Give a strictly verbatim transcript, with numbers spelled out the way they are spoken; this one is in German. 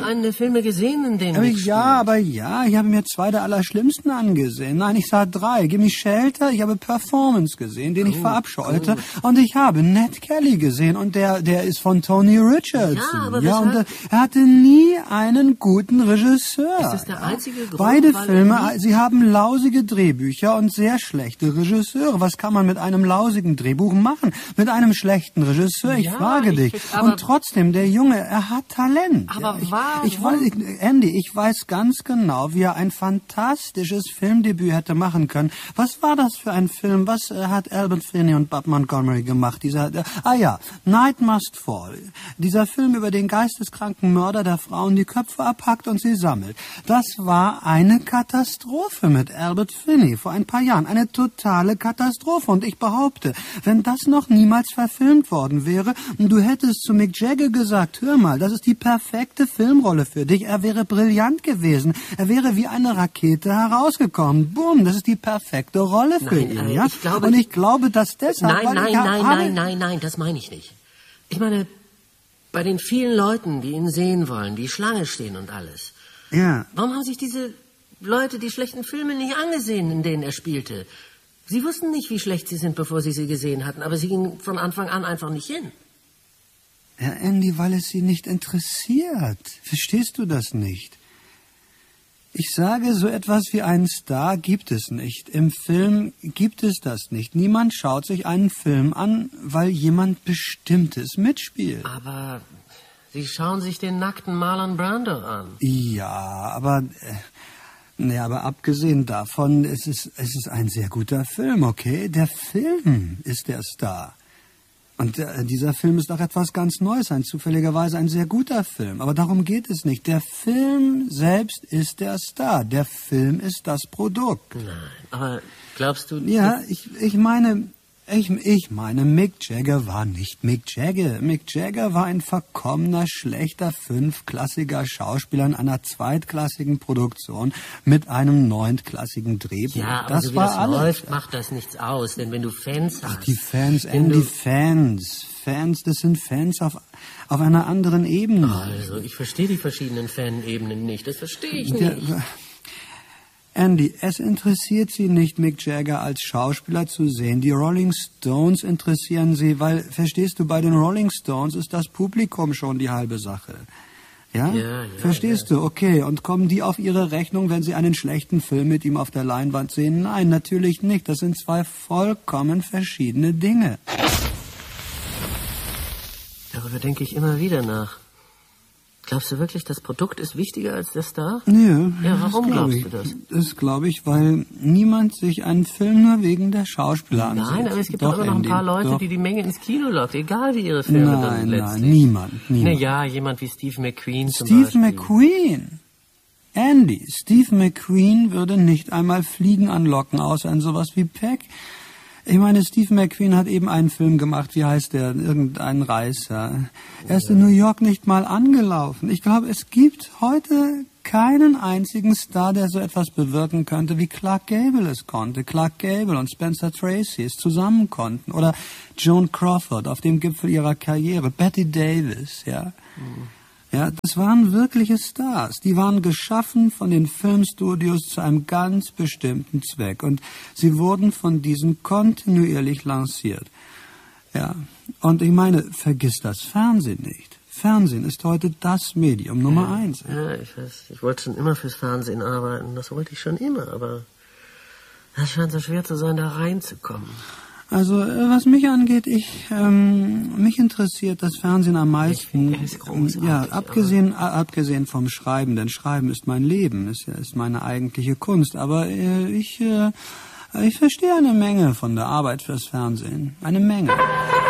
einen der Filme gesehen, in denen aber ich Ja, spiele. aber ja, ich habe mir zwei der allerschlimmsten angesehen. Nein, ich sah drei. Gimme Shelter, ich habe Performance gesehen, den ich verabscheute. Gut. Und ich habe Ned Kelly gesehen und der der ist von Tony Richardson. Ja, aber ja, und weshalb? er hatte nie einen guten Regisseur. Ist das der einzige Grund? Beide weil Filme, sie haben lausige Drehbücher und sehr schlechte Regisseure. Was kann man mit einem lausigen Drehbuch machen? Mit einem schlechten Regisseur? Ich Ja, frage ich dich. find, aber und trotzdem, der Junge, er hat Talent. Aber ja, ich, warum? ich weiß, ich, Andy, ich weiß ganz genau, wie er ein fantastisches Filmdebüt hätte machen können. Was war das für ein Film? Was äh, hat Albert Finney und Bob Montgomery gemacht? Dieser, äh, ah ja, Night Must Fall. Dieser Film über den geisteskranken Mörder, der Frauen die Köpfe abhackt und sie sammelt. Das war eine Katastrophe mit Albert Finney vor ein paar Jahren. Eine totale Katastrophe. Und ich behaupte, wenn das noch niemals verfilmt worden wäre und du hättest zu Mick Jagger gesagt, hör mal, das ist die perfekte Filmrolle für dich. Er wäre brillant gewesen. Er wäre wie eine Rakete herausgekommen. Boom, das ist die perfekte Rolle für Nein, ihn. äh, Ja? ich glaube, und ich glaube, dass deshalb... Nein, weil nein, ich nein, habe, nein, nein, nein, das meine ich nicht. Ich meine, bei den vielen Leuten, die ihn sehen wollen, die Schlange stehen und alles. Ja. Warum haben sich diese Leute die schlechten Filme nicht angesehen, in denen er spielte? Sie wussten nicht, wie schlecht sie sind, bevor sie sie gesehen hatten, aber sie gingen von Anfang an einfach nicht hin. Ja, Andy, weil es sie nicht interessiert. Verstehst du das nicht? Ich sage, so etwas wie einen Star gibt es nicht. Im Film gibt es das nicht. Niemand schaut sich einen Film an, weil jemand Bestimmtes mitspielt. Aber Sie schauen sich den nackten Marlon Brando an. Ja, aber... Äh, nee, aber abgesehen davon, es ist, es ist ein sehr guter Film, okay? Der Film ist der Star. Und äh, dieser Film ist auch etwas ganz Neues, ein zufälligerweise ein sehr guter Film. Aber darum geht es nicht. Der Film selbst ist der Star. Der Film ist das Produkt. Nein, aber glaubst du... Ja, ich, ich meine... Ich, ich meine, Mick Jagger war nicht Mick Jagger. Mick Jagger war ein verkommener, schlechter, fünfklassiger Schauspieler in einer zweitklassigen Produktion mit einem neuntklassigen Drehbuch. Ja, aber das so wie war das alles. läuft, macht das nichts aus. Denn wenn du Fans hast... Ach, die Fans, wenn Andy, du- Fans. Fans, das sind Fans auf, auf einer anderen Ebene. Also, ich verstehe die verschiedenen Fanebenen nicht. Das verstehe ich Der- nicht. Andy, es interessiert Sie nicht, Mick Jagger als Schauspieler zu sehen. Die Rolling Stones interessieren Sie, weil, verstehst du, bei den Rolling Stones ist das Publikum schon die halbe Sache. Ja? Ja, ja, Verstehst du? Okay. Und kommen die auf Ihre Rechnung, wenn Sie einen schlechten Film mit ihm auf der Leinwand sehen? Nein, natürlich nicht. Das sind zwei vollkommen verschiedene Dinge. Darüber denke ich immer wieder nach. Glaubst du wirklich, das Produkt ist wichtiger als der Star? Nö. Ja, warum das glaub glaubst ich. du das? Das glaube ich, weil niemand sich einen Film nur wegen der Schauspieler ansieht. Nein, aber es gibt Doch, auch immer noch ein Andy, paar Leute, doch. die die Menge ins Kino lockt, egal wie ihre Filme dann Nein, letztlich. nein, niemand, niemand. Naja, jemand wie Steve McQueen zum Steve Beispiel. McQueen. Andy, Steve McQueen würde nicht einmal Fliegen anlocken, außer in sowas wie Peck. Ich meine, Steve McQueen hat eben einen Film gemacht, wie heißt der? Irgendein Reißer. Er ist in New York nicht mal angelaufen. Ich glaube, es gibt heute keinen einzigen Star, der so etwas bewirken könnte, wie Clark Gable es konnte. Clark Gable und Spencer Tracy es zusammen konnten. Oder Joan Crawford auf dem Gipfel ihrer Karriere. Betty Davis, ja. Mhm. Ja, das waren wirkliche Stars. Die waren geschaffen von den Filmstudios zu einem ganz bestimmten Zweck. Und sie wurden von diesen kontinuierlich lanciert. Ja, und ich meine, vergiss das Fernsehen nicht. Fernsehen ist heute das Medium Nummer eins. Ja, ich weiß. Ich wollte schon immer fürs Fernsehen arbeiten. Das wollte ich schon immer, aber es scheint so schwer zu sein, da reinzukommen. Also, äh, was mich angeht, ich, ähm, mich interessiert das Fernsehen am meisten. Ich finde es großartig, ja, abgesehen, a- abgesehen vom Schreiben, denn Schreiben ist mein Leben, ist, ist meine eigentliche Kunst. Aber äh, ich, äh, ich verstehe eine Menge von der Arbeit fürs Fernsehen. Eine Menge.